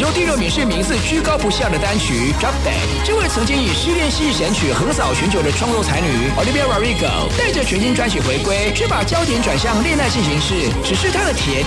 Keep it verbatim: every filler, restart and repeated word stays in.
首第六名是名字居高不下的单曲 Drop Dead。这位曾经以失恋系神曲横扫全球的创作才女 Olivia Rodrigo， 带着全新专辑回归，却把焦点转向恋爱进行式，只是她的甜